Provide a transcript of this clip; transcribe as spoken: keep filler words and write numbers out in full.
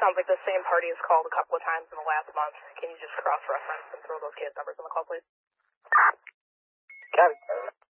sounds like the same party has called a couple of times in the last month. Can you just cross-reference and throw those case numbers in the call, please? Got it.